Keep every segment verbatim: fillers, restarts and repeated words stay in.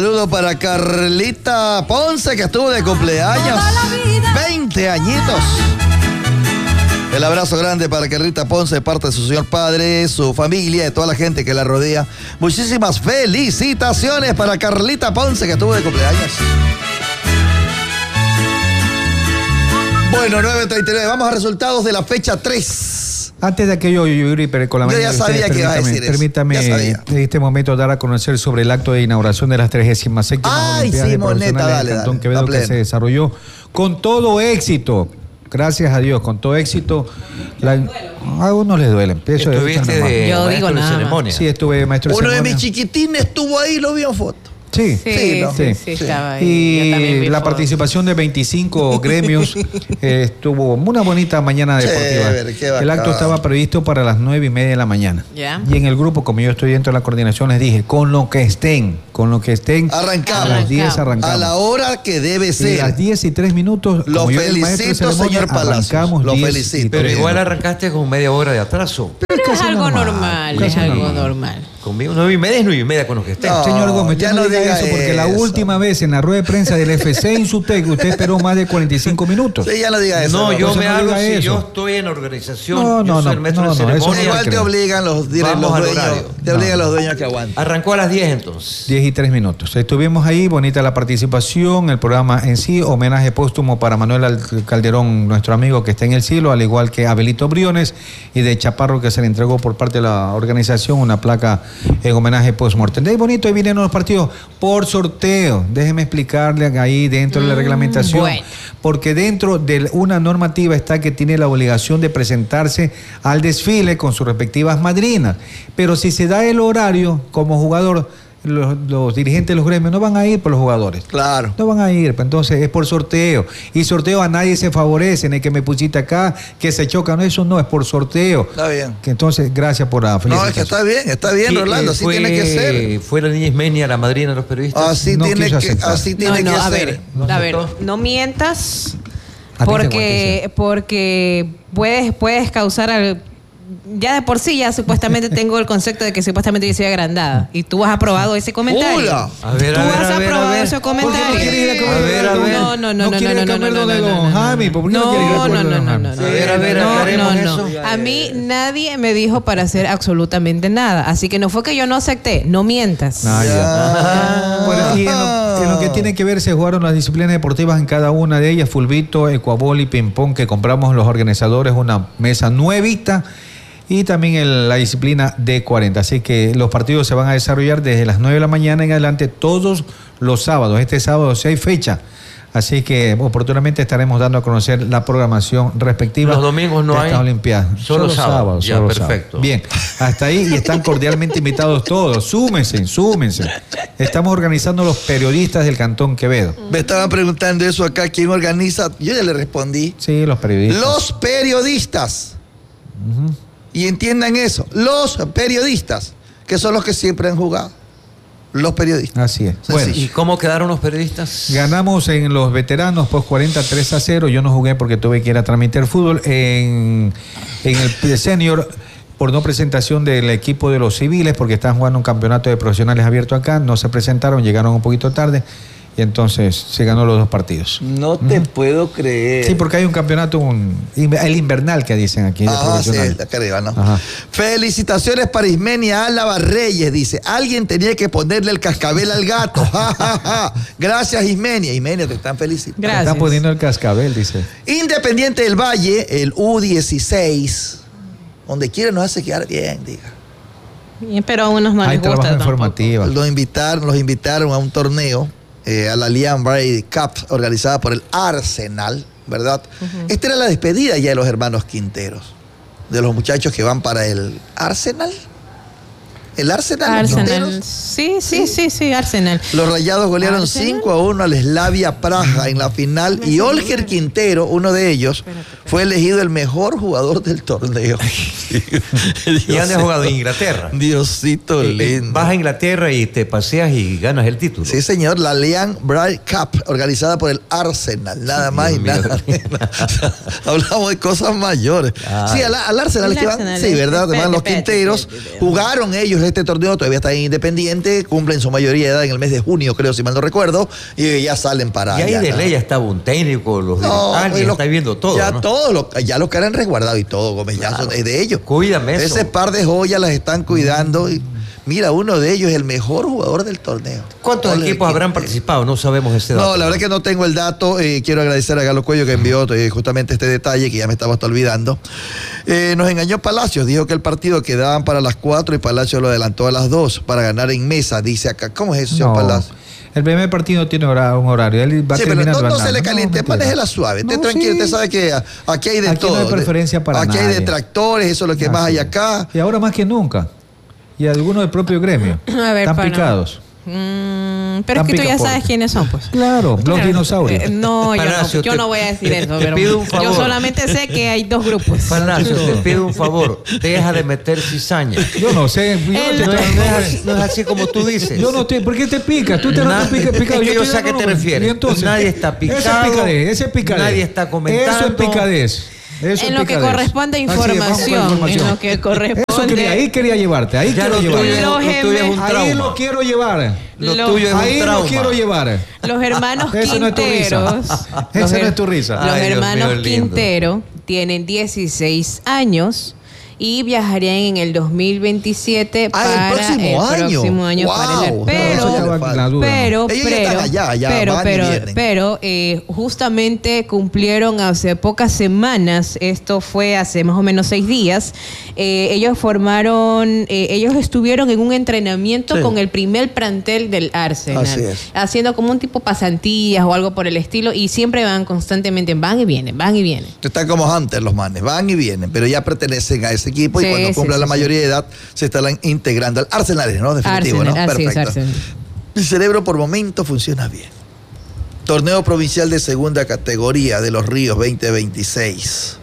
Saludo para Carlita Ponce, que estuvo de cumpleaños. veinte añitos. El abrazo grande para Carlita Ponce, de parte de su señor padre, su familia, de toda la gente que la rodea. Muchísimas felicitaciones para Carlita Ponce, que estuvo de cumpleaños. Bueno, nueve treinta y nueve. Vamos a resultados de la fecha tres. Antes de aquello, Yuri, pero con la Yo ya sabía que iba a decir eso. Permítame en este momento dar a conocer sobre el acto de inauguración de las trigésima séptima Olimpiadas sí, de Moneta, Profesionales dale, del Cantón dale, Quevedo, que se desarrolló con todo éxito. Gracias a Dios, con todo éxito. La, a unos les duele. Eso ¿Estuviste de, de Yo digo nada. ceremonia? Sí, estuve maestro de Uno ceremonia. de mis chiquitines estuvo ahí, lo vio en foto. Sí, sí, sí, ¿no? sí, sí, sí. Estaba ahí. Y la foto. participación de veinticinco gremios eh, estuvo una bonita mañana deportiva. Chévere, qué el acto estaba previsto para las nueve y media de la mañana. ¿Ya? Y en el grupo, como yo estoy dentro de la coordinación, les dije, con lo que estén, con lo que estén, arrancamos. A las diez arrancamos. A la hora que debe ser. Y a las diez y tres minutos, lo como felicito, señor Palacios. Lo felicito. Pero igual arrancaste con media hora de atraso. Pero es algo normal, normal es algo normal. normal. Conmigo nueve y media es nueve y media con los que estén. No, señor Gómez, ya no diga eso, porque eso. La última vez en la rueda de prensa del F C Insutec usted esperó más de cuarenta y cinco minutos. Sí, ya no diga eso. No, no, yo me no hablo si eso. yo estoy en organización, no, no, yo soy no, el maestro no, de no, ceremonia. Igual te obligan los, los dueños, te obligan no. los dueños que aguanten. Arrancó a las diez entonces. diez y tres minutos. Estuvimos ahí, bonita la participación, el programa en sí, homenaje póstumo para Manuel Calderón, nuestro amigo que está en el cielo, al igual que Abelito Briones, y de Chaparro, que se le entregó por parte de la organización una placa en homenaje post-mortem. De ahí bonito, ahí vienen los partidos por sorteo. Déjeme explicarle ahí dentro de la reglamentación, bueno. porque dentro de una normativa está que tiene la obligación de presentarse al desfile con sus respectivas madrinas. Pero si se da el horario como jugador, Los, los dirigentes de los gremios no van a ir por los jugadores. Claro. No van a ir, pues entonces es por sorteo. Y sorteo a nadie se favorece, ni que me pusiste acá, que se chocan. No, eso no, es por sorteo. Está bien. Que entonces, gracias por la felicitación. No, es que está bien, está bien, Rolando, así fue, tiene que ser. ¿Fue la niña Ismenia la madrina de los periodistas? Así no tiene que, aceptar. así tiene no, no, que a ser. ver, a ver, no mientas, A ti te porque, porque puedes, puedes causar al... Ya de por sí, ya supuestamente tengo el concepto de que supuestamente yo soy agrandada. Y tú has aprobado ese comentario. Hola. A ver, Tú a ver, has a ver, aprobado a ver. ese comentario. ¿Por qué no quiere ir a comer A ver, a ver. No, no, no, No no, quiere no, ir a no, comer no, donde no, don no, no, Jaime. ¿Por qué no quiere ir a no, comer no, donde no, don no, Jaime? no, A ver, a ver, no, aclaremos no, no. eso. A mí nadie me dijo para hacer absolutamente nada. Así que no fue que yo no acepté. No mientas. Ah, ya. Ya. Bueno, y en lo, en lo que tiene que ver, se jugaron las disciplinas deportivas en cada una de ellas: fulbito, ecuabol y ping-pong, que compramos los organizadores una mesa nuevita. Y también el, la disciplina de cuarenta. Así que los partidos se van a desarrollar desde las nueve de la mañana en adelante todos los sábados. Este sábado sí hay fecha. Así que oportunamente estaremos dando a conocer la programación respectiva. Los domingos no de hay. estas Olimpiadas. Solo, solo sábado. sábados. Ya, solo perfecto. Sábado. Bien, hasta ahí y están cordialmente invitados todos. Súmense, súmense. Estamos organizando los periodistas del Cantón Quevedo. Me estaban preguntando eso acá, ¿quién organiza? Yo ya le respondí. Sí, los periodistas. Los periodistas. Uh-huh. Y entiendan eso, los periodistas, que son los que siempre han jugado. Los periodistas. Así es. Bueno, ¿y cómo quedaron los periodistas? Ganamos en los veteranos, pues cuarenta, tres a cero. Yo no jugué porque tuve que ir a transmitir fútbol. En, en el senior, por no presentación del equipo de los civiles, porque estaban jugando un campeonato de profesionales abierto acá, no se presentaron, llegaron un poquito tarde. Y entonces se ganó los dos partidos. No te uh-huh. puedo creer. Sí, porque hay un campeonato, un, el invernal que dicen aquí. De Ah, sí, profesional. acá arriba, ¿no? Ajá. Felicitaciones para Ismenia Álava Reyes, dice. Alguien tenía que ponerle el cascabel al gato. Gracias, Ismenia. Ismenia, te están felicitando. Gracias. Te están poniendo el cascabel, dice. Independiente del Valle, el U dieciséis, donde quiera nos hace quedar bien, diga. Pero a unos no Hay les gusta trabajo tampoco. informativo. Los invitaron, los invitaron a un torneo, eh, a la Liam Brady Cup, organizada por el Arsenal, ¿verdad? Uh-huh. Esta era la despedida ya de los hermanos Quinteros, de los muchachos que van para el Arsenal. ¿El Arsenal? Arsenal. Sí, sí, sí, sí, Arsenal. Los Rayados golearon Arsenal. cinco a uno al Slavia Praha en la final y Olger Quintero, uno de ellos, fue elegido el mejor jugador del torneo. ¿Y dónde has jugado? En Inglaterra. Diosito lindo. Vas a Inglaterra y te paseas y ganas el título. Sí, señor, la Liam Bride Cup, organizada por el Arsenal, nada más Dios y mío. Nada menos. Hablamos de cosas mayores. Ay. Sí, al, al Arsenal, el que van, Arsenal sí, ¿verdad? Además, los Quinteros jugaron ellos muchachos de este torneo todavía están independientes, cumplen su mayoría de edad en el mes de junio, creo, si mal no recuerdo, y ya salen para Y ahí allá, de ¿no? ley ya estaba un técnico, los No, alguien y lo- está viendo todo, Ya ¿no? todos, lo- ya los que han resguardado y todo, Gómez, ya Claro. son es de ellos. Cuídame eso. Ese par de joyas las están cuidando. Y mira, uno de ellos es el mejor jugador del torneo. ¿Cuántos Ole, equipos ¿quién habrán es? participado? No sabemos ese dato. No, la verdad que no tengo el dato. Eh, quiero agradecer a Galo Cuello que envió eh, justamente este detalle que ya me estaba hasta olvidando. Eh, nos engañó Palacios. Dijo que el partido quedaban para las cuatro y Palacios lo adelantó a las dos para ganar en mesa, dice acá. ¿Cómo es eso, señor No, Palacios? el primer partido tiene hora- un horario. Él va Sí, pero terminando no, no se ganando. le caliente, mentira. manéjela suave, esté No, tranquilo, sí. usted sabe que a- aquí hay de Aquí no todo. hay preferencia para Aquí hay nadie. detractores, eso es lo que más Así hay es. acá. Y ahora más que nunca. Y algunos del propio gremio. A ver, Están pana. picados. Mm, pero Tan es que tú ya picaporte. sabes quiénes son, pues. Claro, los Claro. dinosaurios. Eh, no, yo, no, Palacio, yo te- no voy a decir eso, te pero pido un favor. yo solamente sé que hay dos grupos. Palacio, te pido un favor, deja de meter cizaña. Yo no sé. Yo no, El- te- No es, no es así, no es así como tú dices. yo no te, ¿por qué te picas? Tú te Na- no te picas, picado. es que yo te sé a qué no, te no, refieres. y entonces, Nadie está picado, Ese es picadez, ese es picadez. nadie está comentando. Eso es picadez. Eso En es lo que picadez. corresponde a Así es, vamos con la información, información. en lo que corresponde. Eso quería, ahí quería llevarte, ahí Ya quiero lo tuyo, llevarte. es, Los lo tuyo es un gemelos- Ahí trauma. lo quiero llevar. Lo Los- tuyo es Ahí un lo trauma. quiero llevar. Los hermanos Eso no es tu risa. Quinteros. Esa los no her- es tu risa. Los Ay, Dios hermanos mío, lindo. Quintero tienen dieciséis años y viajarían en el dos mil veintisiete Ah, el para próximo año. próximo año Wow. para el No, pero eso ya le estaba falta. la duda. pero, Ellos ya pero, están allá, ya pero, van y pero, vienen. pero, eh, justamente cumplieron hace pocas semanas, esto fue hace más o menos seis días, eh, ellos formaron, eh, ellos estuvieron en un entrenamiento Sí. con el primer plantel del Arsenal, Así es. haciendo como un tipo pasantías o algo por el estilo, y siempre van constantemente, van y vienen, van y vienen. Están como Hunter los manes, van y vienen, pero ya pertenecen a ese equipo y Sí, cuando sí, cumplan sí, la sí. mayoría de edad se estarán integrando al Arsenal, ¿no? Definitivo, Arsenal, ¿no? así es, Perfecto. Arsenal. El cerebro por momento funciona bien. Torneo provincial de segunda categoría de Los Ríos veinte veintiséis.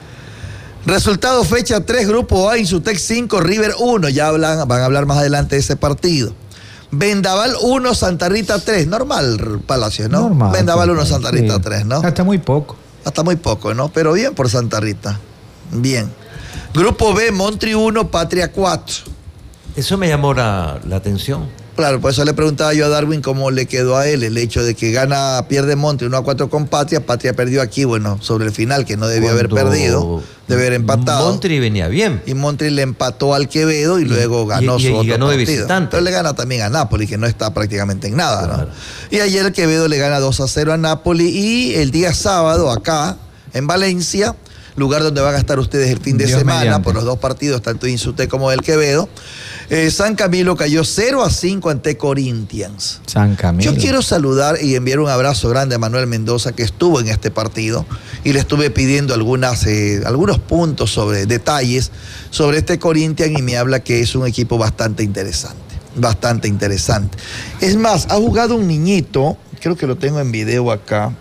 Resultado fecha tres, Grupo A, Insutec cinco, River uno. Ya hablan, van a hablar más adelante de ese partido. Vendaval uno, Santa Rita tres. Normal, Palacio, ¿no? Normal, Vendaval uno, sí. Santa Rita tres, ¿no? Hasta muy poco. Hasta muy poco, ¿no? Pero bien por Santa Rita. Bien. Grupo B, Montri uno, Patria cuatro. Eso me llamó la, la atención. Claro, por eso le preguntaba yo a Darwin cómo le quedó a él el hecho de que gana, pierde Montri uno a cuatro con Patria. Patria perdió aquí, bueno, sobre el final, que no debió haber Cuando perdido, debe haber empatado. Montri venía bien. Y Montri le empató al Quevedo y luego ganó y- su y otro ganó de partido. visitante. Pero le gana también a Napoli, que no está prácticamente en nada, ¿no? Claro. Y ayer el Quevedo le gana dos a cero a Napoli y el día sábado acá, en Valencia, lugar donde van a estar ustedes el fin de Dios semana mediante. por los dos partidos, tanto Insute como el Quevedo. Eh, San Camilo cayó cero a cinco ante Corinthians. San Camilo. Yo quiero saludar y enviar un abrazo grande a Manuel Mendoza, que estuvo en este partido y le estuve pidiendo algunas, eh, algunos puntos sobre detalles sobre este Corinthians y me habla que es un equipo bastante interesante, bastante interesante. Es más, ha jugado un niñito, creo que lo tengo en video acá,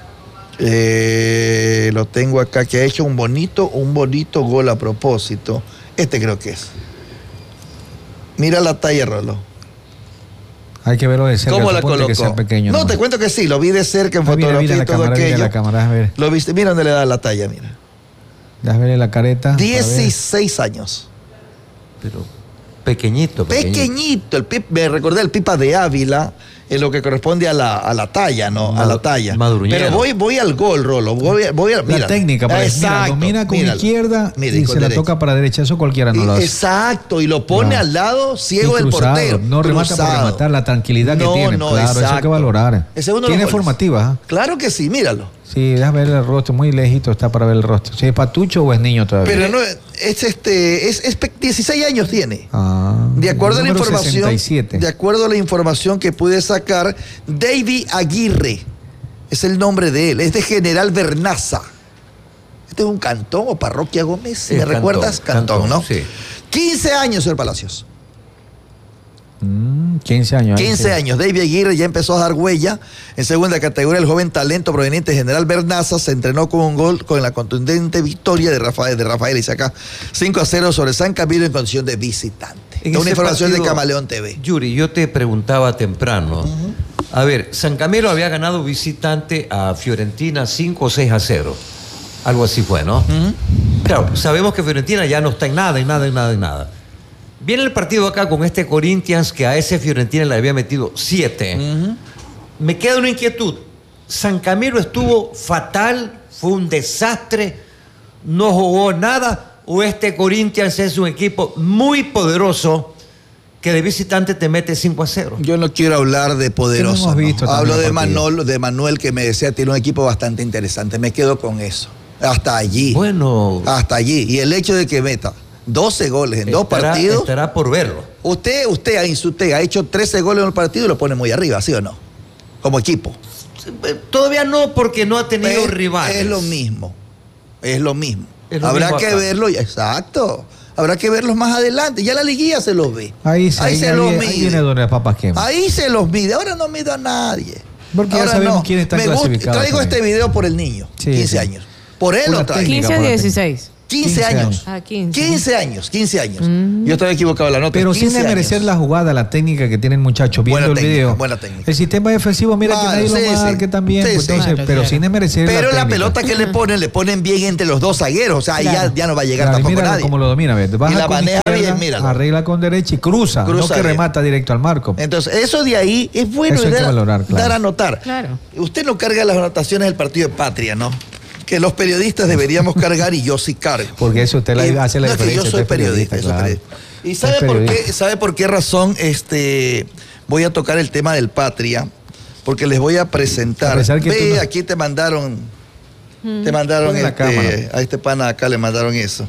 eh, lo tengo acá, que ha hecho un bonito, un bonito gol a propósito. Este creo que es. Mira la talla, Rolo. Hay que verlo de cerca. ¿Cómo la suponte colocó? que sea pequeño. no, nomás. te cuento que sí, lo vi de cerca en Ah, mira, fotografía mira la y todo cámara, mira aquello. la cámara, déjame ver. Lo viste, mira dónde le da la talla, mira. Déjame ver la careta. para ver. dieciséis años. Pero pequeñito, pequeñito. Pequeñito. El pip- me recordé el Pipa de Ávila en lo que corresponde a la, a la talla, ¿no? a la Madu- talla. maduruñero. Pero voy, voy al gol, Rolo. Voy, a- voy a, La mira. técnica, para mira, domina con míralo. izquierda Mira, y con se la derecha. toca para derecha. Eso cualquiera no Y- lo hace. Exacto, y lo pone No. al lado ciego Y del cruzado, portero. no remata por Cruzado. rematar, la tranquilidad que No, tiene. no, claro, eso hay que exacto. valorar. Ese es uno de los Tiene goles. formativa. ¿ah? Claro que sí, míralo. Sí, déjame ver el rostro. Muy lejito está para ver el rostro. ¿Si es patucho o es niño todavía? Pero no, es este, es, es pe- dieciséis años tiene. Ah, De acuerdo a la número información, sesenta y siete. de acuerdo a la información que pude sacar, David Aguirre es el nombre de él, es de General Bernaza. Este es un cantón o parroquia, Gómez, Sí, ¿me cantón, recuerdas? Cantón, cantón, ¿no? sí. quince años, señor Palacios. Mm, quince años. ¿eh? quince Sí. años. David Aguirre ya empezó a dar huella. En segunda categoría, el joven talento proveniente de General Bernaza se entrenó con un gol con la contundente victoria de Rafael, de Rafael, dice acá, cinco a cero sobre San Camilo en condición de visitante. En Es una ese información de partido, Camaleón T V. Yuri, yo te preguntaba temprano. A ver, San Camilo había ganado visitante a Fiorentina cinco o seis a cero. Algo así fue, ¿no? Claro, sabemos que Fiorentina ya no está en nada, en nada, en nada, en nada. Viene el partido acá con este Corinthians que a ese Fiorentina le había metido siete. Uh-huh. Me queda una inquietud. San Camilo estuvo fatal, fue un desastre, no jugó nada, o este Corinthians es un equipo muy poderoso que de visitante te mete cinco a cero. Yo no quiero hablar de poderoso. ¿No? Hablo de Manuel, de Manuel que me decía tiene un equipo bastante interesante. Me quedo con eso. Hasta allí. Bueno. Hasta allí. Y el hecho de que meta doce goles en estará, dos partidos. Estará por verlo. Usted, usted, usted ha hecho trece goles en un partido y lo pone muy arriba, ¿sí o no? Como equipo. Todavía no, porque no ha tenido es, rivales. Es lo mismo. Es lo mismo. Es lo Habrá mismo que acá. verlo. Exacto. Habrá que verlos más adelante. Ya la liguilla se los ve. Ahí, se, ahí ahí se ahí, los ahí mide. viene donde las papas queman. Ahí se los mide. Ahora no mido a nadie. Porque Ahora ya sabemos no. quién está Me clasificado. gusta, traigo también. este video por el niño. Sí, quince sí. años. Por él Por lo la traigo. técnica, quince a por la dieciséis. quince años. Ah, quince. quince años. quince años. Mm. Yo estaba equivocado en la nota. Pero sin quince desmerecer años. la jugada, la técnica que tiene el muchacho, viendo Buena el técnica, video. buena técnica. El sistema defensivo, mira Claro, que nadie sí, lo marque sí. también. Sí, pues, sí. entonces, Claro, pero claro. sin desmerecer Pero la, técnica. pelota que le ponen, le ponen bien entre los dos zagueros. O sea, ahí Claro. ya, ya no va a llegar Claro, y tampoco mira nadie. cómo lo domina, ¿ves? Baja Y la con maneja izquierda, bien, míralo. arregla con derecha y cruza, Cruza no que bien. remata directo al marco. Entonces, eso de ahí es bueno Eso hay y que dar, valorar, claro. dar a notar. Claro. Usted no carga las anotaciones del partido de Patria, ¿no? Que los periodistas deberíamos cargar y yo sí cargo. Porque eso usted la, Y- hace la no, es que diferencia. yo soy usted es periodista. yo soy claro. periodista. ¿Y Es sabe por, periodista. qué, sabe por qué razón este, voy a tocar el tema del Patria? Porque les voy a presentar. A pesar que Ve, tú no- aquí te mandaron, te mandaron Pon la este, cámara. a este pana acá le mandaron eso.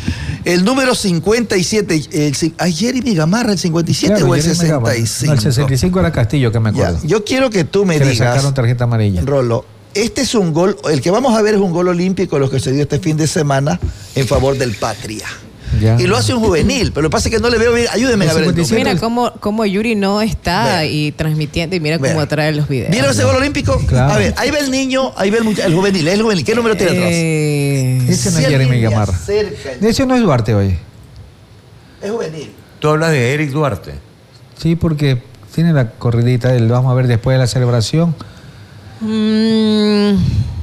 El número cincuenta y siete, el, ci- ¿a Jeremy Gamarra el cincuenta y siete Claro, o el Jeremy sesenta y Gamarra. cinco? No, el sesenta y cinco era Castillo, que me Ya, acuerdo. yo quiero que tú me que le digas, sacaron tarjeta amarilla. Rolo, este es un gol, el que vamos a ver es un gol olímpico, lo que se dio este fin de semana en favor del Patria. Ya. Y lo hace un juvenil, pero lo que pasa es que no le veo bien. Ayúdenme El a ver el cincuenta y siete. número. Mira cómo, cómo Yuri no está Vea. y transmitiendo y mira cómo Vea. trae los videos. ¿Vieron ese gol olímpico? Claro. A ver, ahí ve el niño, ahí ve el, mucha- el juvenil, es el juvenil. ¿Qué número tiene atrás? Eh, Ese no Si es Jeremy alguien me Gamarra. acerca el- De ese no es Duarte, oye. Es juvenil. Tú hablas de Eric Duarte. Sí, porque tiene la corridita, del- vamos a ver después de la celebración. mm,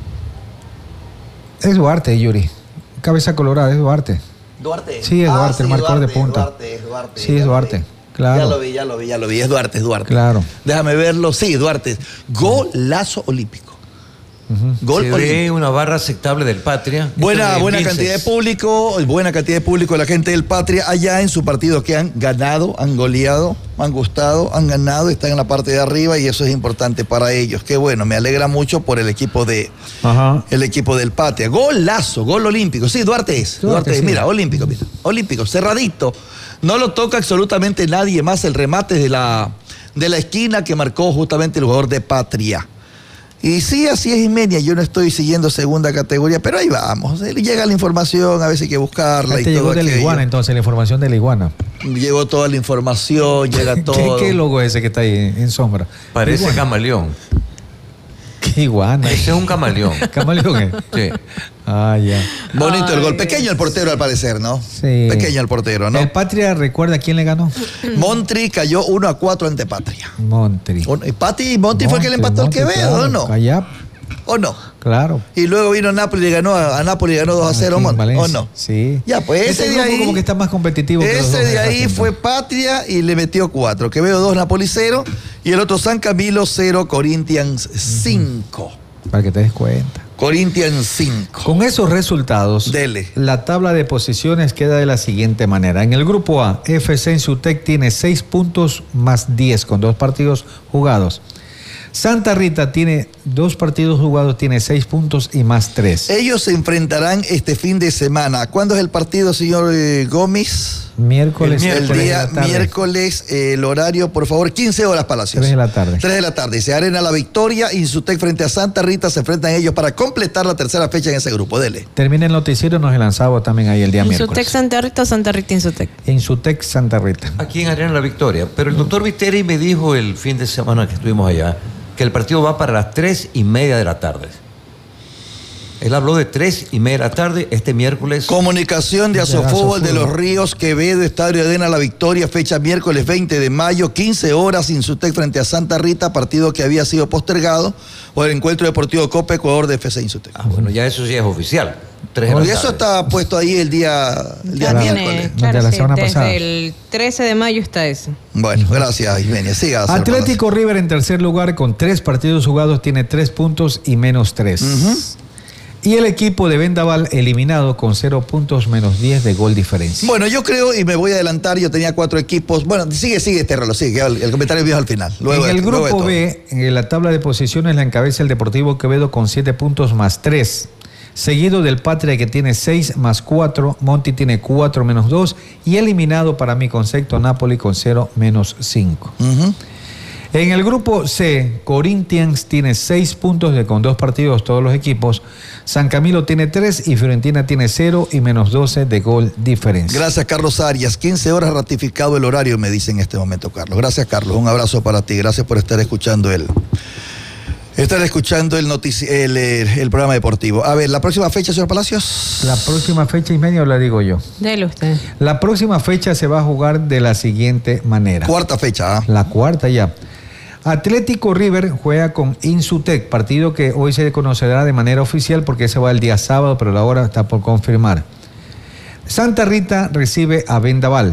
Es Duarte, Yuri. Cabeza colorada, es Duarte. Duarte. Sí, es Duarte, el marcador de punta. Duarte, es Duarte. Sí, es ya lo Duarte, vi. claro. Ya lo vi, ya lo vi, ya lo vi. Es Duarte, es Duarte. Claro. Déjame verlo. Sí, Duarte. Golazo olímpico. Gol Se olímpico. ve una barra aceptable del Patria. Buena, Esto de buena Vinces. cantidad de público, buena cantidad de público de la gente del Patria allá en su partido que han ganado, han goleado, han gustado, han ganado, están en la parte de arriba y eso es importante para ellos. Qué bueno, me alegra mucho por el equipo de Ajá. el equipo del Patria. Golazo, gol olímpico. Sí, Duarte es. Duarte, Duarte es. sí. Mira, olímpico, mira. Olímpico, cerradito. No lo toca absolutamente nadie más el remate de la, de la esquina que marcó justamente el jugador de Patria. Y sí, así es Imenia, yo no estoy siguiendo segunda categoría, pero ahí vamos. Llega la información, a veces hay que buscarla Ahí y te todo llegó de la aquello. iguana, entonces, la información de la iguana. Llegó toda la información, llega ¿Qué, todo. qué logo es ese que está ahí en sombra? Parece Iguana. camaleón. Qué iguana. Ese es un camaleón. Camaleón, ¿eh? Sí. Ah, ya. Bonito el gol. Ay, Pequeño el portero al parecer, ¿no? Sí. Pequeño el portero, ¿no? El Patria, ¿recuerda quién le ganó? Montri cayó uno a cuatro ante Patria. Montri. Un- y Pati Montri fue el que le empató al Montri, Quevedo, claro. ¿o no? Callap, ¿O no? claro. Y luego vino Napoli y ganó a, a Napoli y ganó dos a cero, Aquí en Mon- ¿o Valencia. no? Sí. Ya, pues Este ese de grupo ahí. como que está más competitivo que los Ese dos de ahí Argentina. fue Patria y le metió cuatro. Que veo dos Napoli cero y el otro San Camilo cero, Corinthians cinco. Para que te des cuenta. Corinthians cinco. Con esos resultados, Dele. la tabla de posiciones queda de la siguiente manera. En el grupo A, F C Ensutec tiene seis puntos más diez con dos partidos jugados. Santa Rita tiene dos partidos jugados, tiene seis puntos y más tres. Ellos se enfrentarán este fin de semana. ¿Cuándo es el partido, señor eh, Gómez? Miércoles, El El tres de día la tarde. miércoles, eh, el horario, por favor, quince horas, Palacios. Tres de la tarde. tres de la tarde. Se arena la victoria. Insutec frente a Santa Rita. Se enfrentan ellos para completar la tercera fecha en ese grupo. Dele. Termina el noticiero, nos lanzamos también ahí el día Insutec miércoles. Santa Rita o Santa Rita Insutec. Insutec Santa Rita. Aquí en Arena La Victoria. Pero el doctor Viteri me dijo el fin de semana que estuvimos allá que el partido va para las tres y media de la tarde. Él habló de tres y media de la tarde este miércoles. Comunicación de Azofútbol de Los Ríos, Quevedo, Estadio Edena, La Victoria, fecha miércoles veinte de mayo, quince horas, Insutec frente a Santa Rita, partido que había sido postergado por el encuentro deportivo Copa Ecuador de F C Insutec. Ah, bueno, ya eso sí es oficial. Tres Y eso está puesto ahí el día, el día Ya miércoles. tiene, Claro, claro, la sí, semana desde pasada. el trece de mayo está eso. Bueno, gracias, Ismenia. Siga. señor Atlético River en tercer lugar con tres partidos jugados, tiene tres puntos y menos tres. Uh-huh. Y el equipo de Vendaval eliminado con cero puntos menos diez de gol diferencia. Bueno, yo creo, y me voy a adelantar, yo tenía cuatro equipos. Bueno, sigue, sigue este reloj, sigue, el, el comentario viejo al final. Luego en de- el luego de grupo todo. B, en la tabla de posiciones la encabeza el Deportivo Quevedo con siete puntos más tres. Seguido del Patria que tiene seis más cuatro, Monti tiene cuatro menos dos y eliminado para mi concepto Napoli con cero menos cinco. Ujú. En el grupo C, Corinthians tiene seis puntos de con dos partidos todos los equipos. San Camilo tiene tres y Fiorentina tiene cero y menos doce de gol diferencia. Gracias, Carlos Arias. quince horas ratificado el horario, me dice en este momento, Carlos. Gracias, Carlos. Un abrazo para ti. Gracias por estar escuchando el, estar escuchando el, notici el, el, el programa deportivo. A ver, la próxima fecha, señor Palacios. La próxima fecha y media la digo yo. Dele usted. La próxima fecha se va a jugar de la siguiente manera. Cuarta fecha, ¿ah? La cuarta ya. Atlético River juega con Insutec, partido que hoy se conocerá de manera oficial porque ese va el día sábado, pero la hora está por confirmar. Santa Rita recibe a Vendaval.